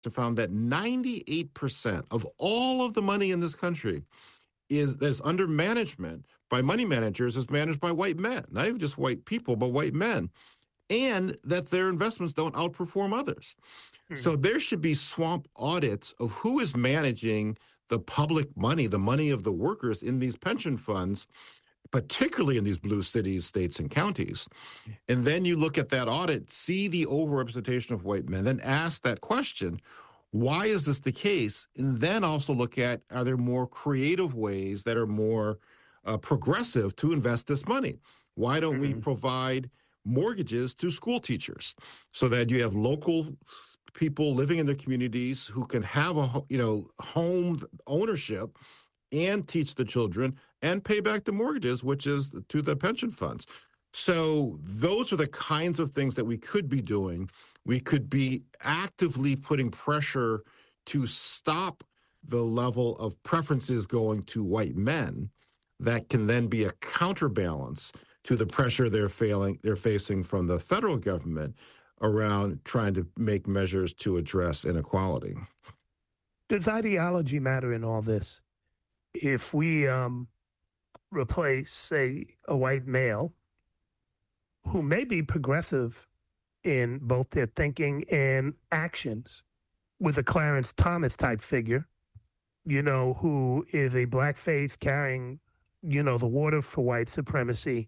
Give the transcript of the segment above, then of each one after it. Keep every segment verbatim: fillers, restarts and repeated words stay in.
found that ninety-eight percent of all of the money in this country is that's under management by money managers is managed by white men, not even just white people, but white men, and that their investments don't outperform others. Mm-hmm. So there should be swamp audits of who is managing the public money, the money of the workers in these pension funds, particularly in these blue cities, states, and counties. And then you look at that audit, see the overrepresentation of white men, then ask that question, why is this the case? And then also look at, are there more creative ways that are more uh, progressive to invest this money? Why don't mm-hmm. we provide mortgages to school teachers so that you have local people living in their communities who can have a you know home ownership and teach the children and pay back the mortgages, which is to the pension funds. So those are the kinds of things that we could be doing. We could be actively putting pressure to stop the level of preferences going to white men that can then be a counterbalance to the pressure they're failing, they're facing from the federal government around trying to make measures to address inequality. Does ideology matter in all this? If we um, replace, say, a white male who may be progressive in both their thinking and actions with a Clarence Thomas type figure, you know, who is a blackface carrying, you know, the water for white supremacy,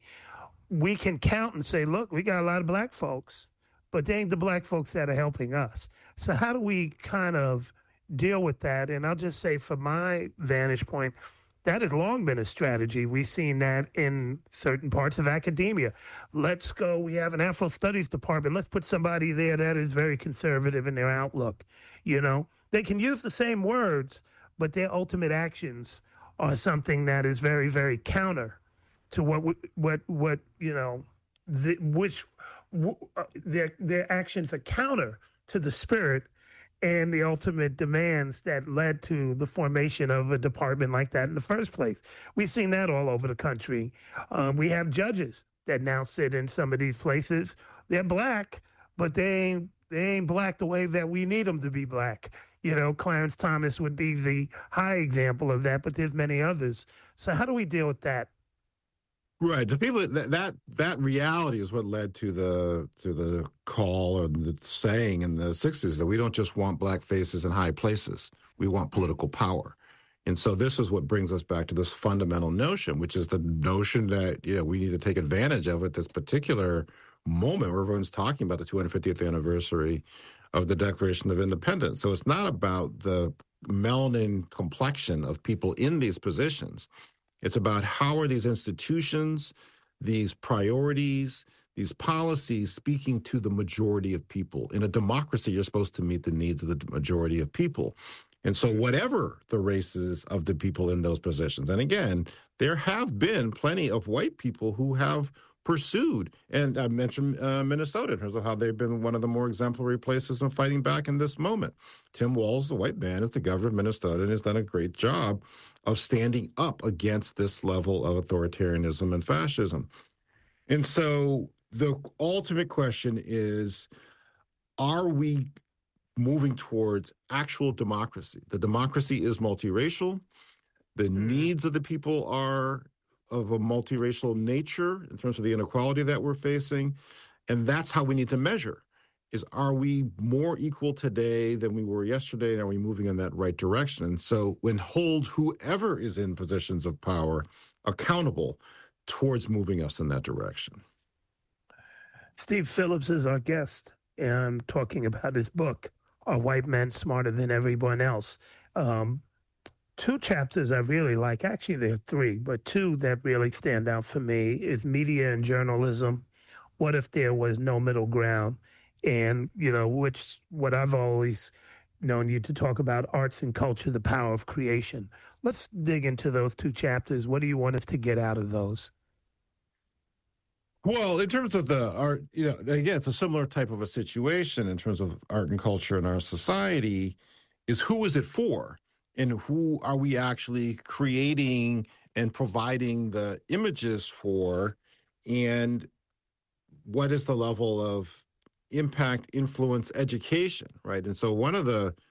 we can count and say, look, we got a lot of black folks, but they ain't the black folks that are helping us. So how do we kind of deal with that? And I'll just say from my vantage point, that has long been a strategy. We've seen that in certain parts of academia. Let's go, we have an Afro Studies department. Let's put somebody there that is very conservative in their outlook. You know, they can use the same words, but their ultimate actions are something that is very, very counter to what, what, what you know, the, which w- uh, their their actions are counter to the spirit and the ultimate demands that led to the formation of a department like that in the first place. We've seen that all over the country. Um, we have judges that now sit in some of these places. They're black, but they ain't, they ain't black the way that we need them to be black. You know, Clarence Thomas would be the high example of that, but there's many others. So how do we deal with that? Right. The people that, that that reality is what led to the to the call or the saying in the sixties that we don't just want black faces in high places. We want political power. And so this is what brings us back to this fundamental notion, which is the notion that, you know, we need to take advantage of at this particular moment where everyone's talking about the two hundred fiftieth anniversary of the Declaration of Independence. So it's not about the melanin complexion of people in these positions. It's about how are these institutions, these priorities, these policies speaking to the majority of people. In a democracy, you're supposed to meet the needs of the majority of people. And so whatever the races of the people in those positions, and again, there have been plenty of white people who have pursued, and I mentioned uh, Minnesota in terms of how they've been one of the more exemplary places in fighting back in this moment. Tim Walz, the white man, is the governor of Minnesota and has done a great job of standing up against this level of authoritarianism and fascism. And so the ultimate question is, are we moving towards actual democracy? The democracy is multiracial. The mm. needs of the people are of a multiracial nature in terms of the inequality that we're facing. And that's how we need to measure, is are we more equal today than we were yesterday, and are we moving in that right direction? And so when hold whoever is in positions of power accountable towards moving us in that direction. Steve Phillips is our guest, and talking about his book, Are White Men Smarter Than Everyone Else? Um, two chapters I really like, actually there are three, but two that really stand out for me is media and journalism. What if there was no middle ground? And, you know, which what I've always known you to talk about, arts and culture, the power of creation. Let's dig into those two chapters. What do you want us to get out of those? Well, in terms of the art, you know, again, it's a similar type of a situation in terms of art and culture in our society, is who is it for? And who are we actually creating and providing the images for? And what is the level of impact, influence education, right? And so one of the